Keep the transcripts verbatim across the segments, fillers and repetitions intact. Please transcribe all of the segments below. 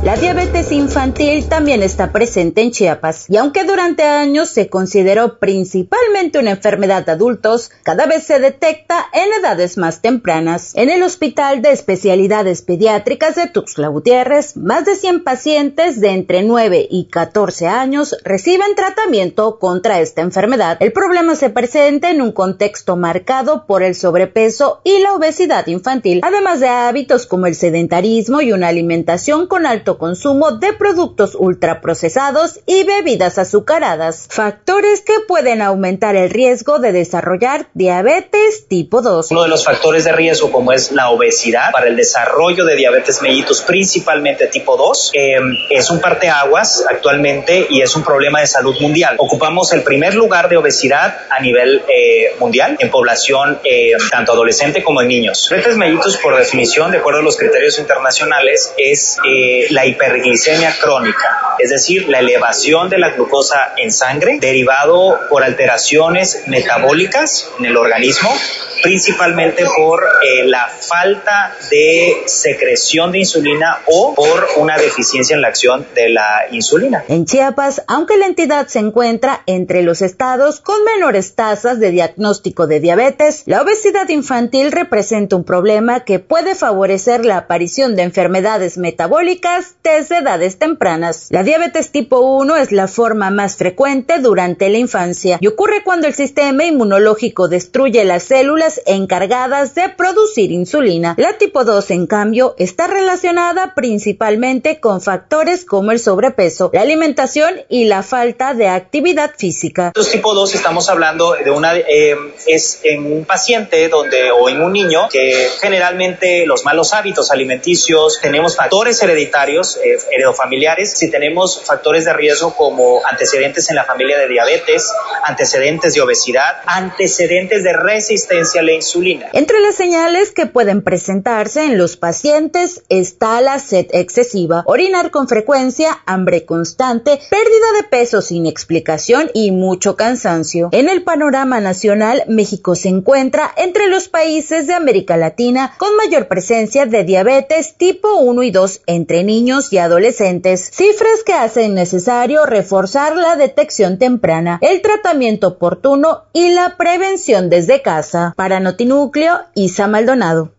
La diabetes infantil también está presente en Chiapas, y aunque durante años se consideró principalmente una enfermedad de adultos, cada vez se detecta en edades más tempranas. En el Hospital de Especialidades Pediátricas de Tuxtla Gutiérrez, más de cien pacientes de entre nueve y catorce años reciben tratamiento contra esta enfermedad. El problema se presenta en un contexto marcado por el sobrepeso y la obesidad infantil, además de hábitos como el sedentarismo y una alimentación con alto consumo de productos ultraprocesados y bebidas azucaradas, factores que pueden aumentar el riesgo de desarrollar diabetes tipo dos. Uno de los factores de riesgo, como es la obesidad, para el desarrollo de diabetes mellitus, principalmente tipo dos, eh, es un parteaguas actualmente y es un problema de salud mundial. Ocupamos el primer lugar de obesidad a nivel eh, mundial en población eh, tanto adolescente como en niños. Diabetes mellitus, por definición, de acuerdo a los criterios internacionales, es eh, la hiperglicemia crónica, es decir, la elevación de la glucosa en sangre derivado por alteraciones metabólicas en el organismo, principalmente por eh, la falta de secreción de insulina o por una deficiencia en la acción de la insulina. En Chiapas, aunque la entidad se encuentra entre los estados con menores tasas de diagnóstico de diabetes, la obesidad infantil representa un problema que puede favorecer la aparición de enfermedades metabólicas desde edades tempranas. La diabetes tipo uno es la forma más frecuente durante la infancia y ocurre cuando el sistema inmunológico destruye las células encargadas de producir insulina. La tipo dos, en cambio, está relacionada principalmente con factores como el sobrepeso, la alimentación y la falta de actividad física. Los tipo dos estamos hablando de una eh, es en un paciente donde o en un niño que generalmente los malos hábitos alimenticios, tenemos factores hereditarios, eh, heredofamiliares, si tenemos factores de riesgo como antecedentes en la familia de diabetes, antecedentes de obesidad, antecedentes de resistencia a la insulina. Entre las señales que pueden presentarse en los pacientes está la sed excesiva, orinar con frecuencia, hambre constante, pérdida de peso sin explicación y mucho cansancio. En el panorama nacional, México se encuentra entre los países de América Latina con mayor presencia de diabetes tipo uno y dos entre niños y adolescentes, cifras que hacen necesario reforzar la detección temprana, el tratamiento oportuno y la prevención desde casa. Para Notinúcleo, Isa Maldonado.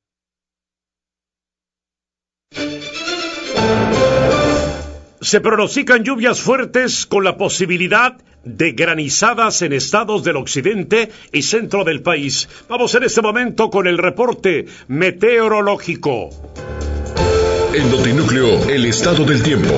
Se pronostican lluvias fuertes con la posibilidad de granizadas en estados del occidente y centro del país. Vamos en este momento con el reporte meteorológico. En Notinúcleo, el estado del tiempo.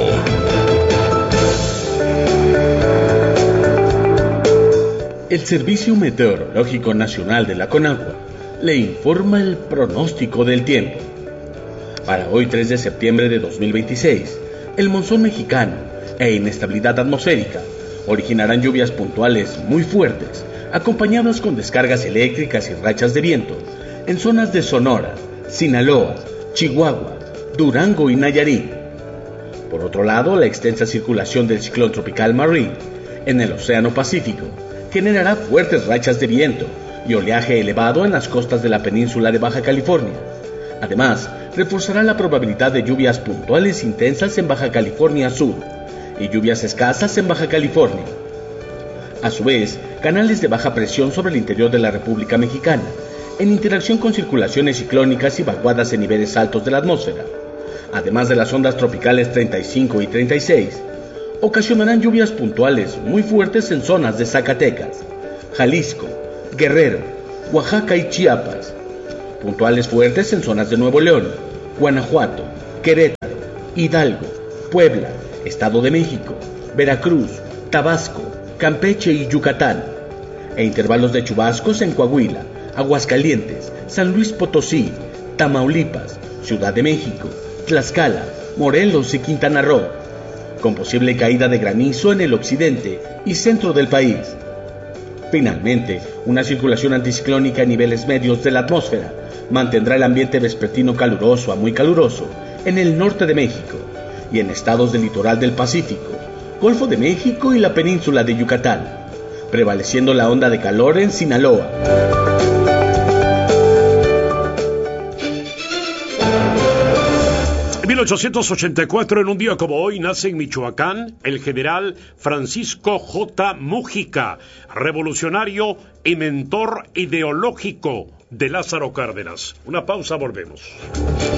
El Servicio Meteorológico Nacional de la CONAGUA le informa el pronóstico del tiempo. Para hoy, tres de septiembre de dos mil veintiséis, el monzón mexicano e inestabilidad atmosférica originarán lluvias puntuales muy fuertes, acompañadas con descargas eléctricas y rachas de viento en zonas de Sonora, Sinaloa, Chihuahua, Durango y Nayarit. Por otro lado, la extensa circulación del ciclón tropical Marie en el Océano Pacífico generará fuertes rachas de viento y oleaje elevado en las costas de la península de Baja California. Además, reforzará la probabilidad de lluvias puntuales intensas en Baja California Sur y lluvias escasas en Baja California. A su vez, canales de baja presión sobre el interior de la República Mexicana, en interacción con circulaciones ciclónicas y vaguadas en niveles altos de la atmósfera, además de las ondas tropicales treinta y cinco y treinta y seis, ocasionarán lluvias puntuales muy fuertes en zonas de Zacatecas, Jalisco, Guerrero, Oaxaca y Chiapas, puntuales fuertes en zonas de Nuevo León, Guanajuato, Querétaro, Hidalgo, Puebla, Estado de México, Veracruz, Tabasco, Campeche y Yucatán, e intervalos de chubascos en Coahuila, Aguascalientes, San Luis Potosí, Tamaulipas, Ciudad de México, Tlaxcala, Morelos y Quintana Roo, con posible caída de granizo en el occidente y centro del país. Finalmente, una circulación anticiclónica a niveles medios de la atmósfera mantendrá el ambiente vespertino caluroso a muy caluroso en el norte de México y en estados del litoral del Pacífico, Golfo de México y la península de Yucatán, prevaleciendo la onda de calor en Sinaloa. En mil ochocientos ochenta y cuatro, en un día como hoy, nace en Michoacán el general Francisco J. Mújica, revolucionario y mentor ideológico de Lázaro Cárdenas. Una pausa, volvemos.